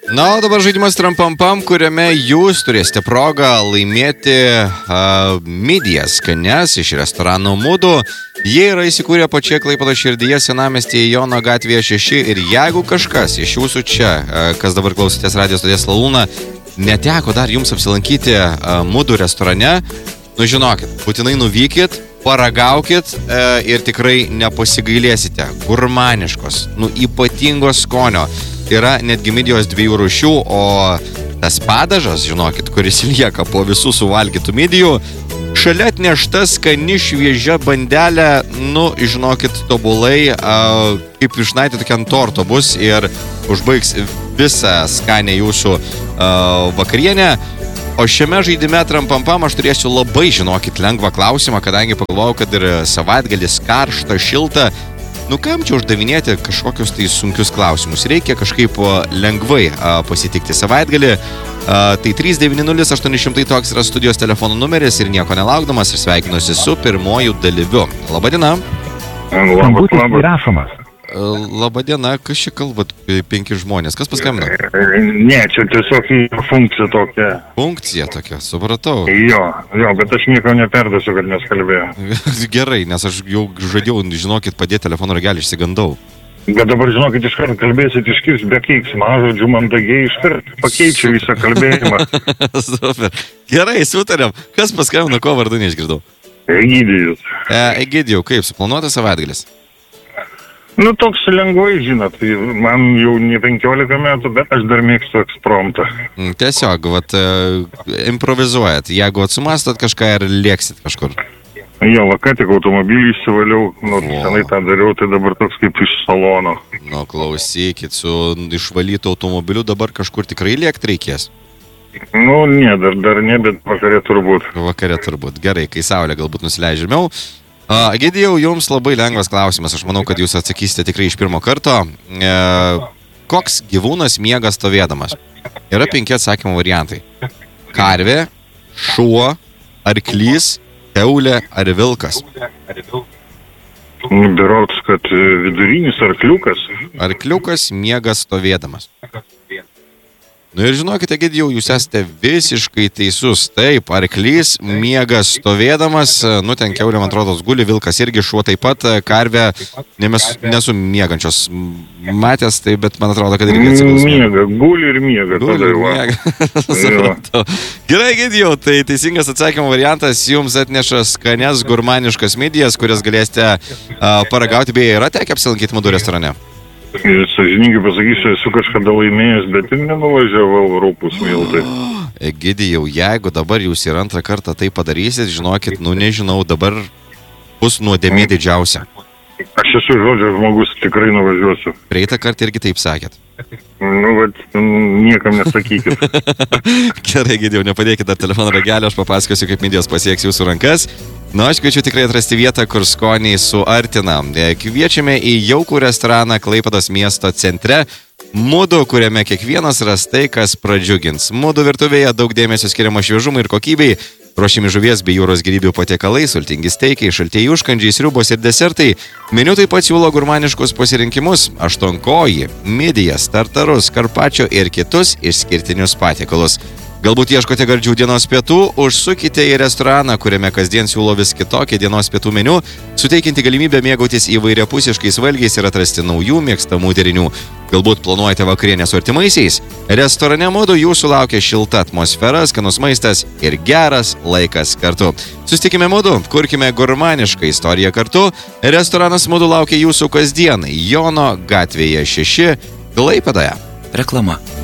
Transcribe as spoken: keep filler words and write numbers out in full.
Na, o dabar žaidimas Trampampam, kuriame jūs turėsite progą laimėti uh, midijas skanias iš restorano Mudu. Jie yra įsikūrę pačioje Klaipėdos širdyje, senamiestyje Jono gatvėje šeši. Ir jeigu kažkas iš jūsų čia, uh, kas dabar klausotės radijos stoties La Luna, neteko dar jums apsilankyti uh, Mudu restorane, nu žinokit, būtinai nuvykit, paragaukit e, ir tikrai nepasigailėsite. Gurmaniškos, nu ypatingos skonio. Yra netgi midijos dviejų rūšių, o tas padažas, žinokit, kuris lieka po visų suvalgytų midijų, šalia atnešta skani šviežia bandelė, nu, žinokit, tobulai, a, kaip išnaitė tokia ant torto bus ir užbaigs visą skanę jūsų a, vakarienę. O šiame žaidime Trampampam aš turėsiu labai, žinokit, lengvą klausimą, kadangi pagalvojau, kad ir savaitgalis karšta, šilta. Nu, kam čia uždavinėti kažkokius tai sunkius klausimus? Reikia kažkaip lengvai a, pasitikti savaitgalį. A, tai trys devyni nulis aštuoni šimtai toks yra studijos telefonų numeris ir nieko nelaukdamas ir sveikinuosi su pirmoju dalyviu. Labadiena. Skambutis įrašomas. Labadiena, kas čia kalbat, penki žmonės? Kas paskambino? Ne, čia tiesiog funkcija tokia. Funkcija tokia, supratau. Jo, jo, bet aš nieko neperdasiu, kad mes kalbėjome. Gerai, nes aš jau žadėjau, žinokit, padėti telefono ragelį, išsigandau. Bet dabar, žinokit, iškart kalbėsit, iškirs be keiksmo, žodžiu, mandagiai iškart pakeičiu visą kalbėjimą. Super. Gerai, sutarėm. Kas paskambino, ko vardu neišgirdau? Egidijus. E, Egidijau, kaip, suplanuotas savaitgalis? Nu, toks lengvai, žinot, man jau ne penkiolika metų, bet aš dar mėgstu ekspromptą. Tiesiog, vat, improvizuojat. Jeigu atsumastot kažką ir lėksit kažkur. Jo, va, ką tik automobilį įsivaliau, nors senai tą dariau, tai dabar toks kaip iš salono. Nu, klausykit, su išvalytu automobiliu dabar kažkur tikrai lėkt reikės? Nu, ne, dar, dar ne, bet vakare turbūt. Vakare turbūt. Gerai, kai saulė galbūt nusileidžiamiau. Egidijau, jums labai lengvas klausimas. Aš manau, kad jūs atsakysite tikrai iš pirmo karto. E, koks gyvūnas miega stovėdamas? Yra penki atsakymų variantai. Karvė, šuo, arklys, kiaulė ar vilkas? Berods, kad vidurinis arkliukas. Arkliukas miega stovėdamas. Nu ir žinokite, Egidijau, jūs esate visiškai teisus. Taip, arklys miega stovėdamas, nu ten kiaulė, man atrodo, guli, vilkas irgi, šuo taip pat, karvė, nemes, nesu miegančios matęs, tai, bet man atrodo, kad irgi atsiguls. Miega, guli ir miega. Guli ir miega. Gerai, Egidijau, tai teisingas atsakymo variantas jums atneša skanias gurmaniškas midijas, kurias galėsite uh, paragauti, beje, yra tekę apsilankyti Mudu restorane? Sąžininkai pasakysiu, esu kažkada laimėjęs, bet ir nenuvažiavau rūpus miltai. Egidijau, jeigu dabar jūs ir antrą kartą tai padarysit, žinokit, nu nežinau, dabar bus nuodėmė didžiausia. Aš esu žodžio žmogus, tikrai nuvažiuosiu. Praeitą kartą irgi taip sakėt. Nu, bet niekam nesakykit. Gerai, Egidijau, nepadėkit dar telefono ragelio, aš papasakosiu, kaip midijos pasieks jūsų rankas. Na, aš kviečiu tikrai atrasti vietą, kur skoniai suartina. Kviečiame į jaukų restoraną Klaipėdos miesto centre Mudu, kuriame kiekvienas ras tai, kas pradžiugins. Mudu virtuvėje daug dėmesio skiriama šviežumui ir kokybei. Ruošiami žuvies bei jūros gėrybių patiekalai, sultingi steikai, šaltieji užkandžiai, sriubos ir desertai. Meniu taip pat siūlo gurmaniškus pasirinkimus – aštuonkoji, midijas, tartarus, karpačio ir kitus išskirtinius patiekalus. Galbūt ieškote gardžių dienos pietų, užsukite į restoraną, kuriame kasdien siūlo vis kitokį dienos pietų meniu, suteikinti galimybę mėgautis įvairiapusiškais valgiais ir atrasti naujų mėgstamų derinių. Galbūt planuojate vakarienę su artimaisiais? Restorane Mudu jūsų laukia šilta atmosfera, skanus maistas ir geras laikas kartu. Susitikime Mudu, kurkime gurmanišką istoriją kartu. Restoranas Mudu laukia jūsų kasdien Jono gatvėje šeši, Klaipėdoje. Reklama.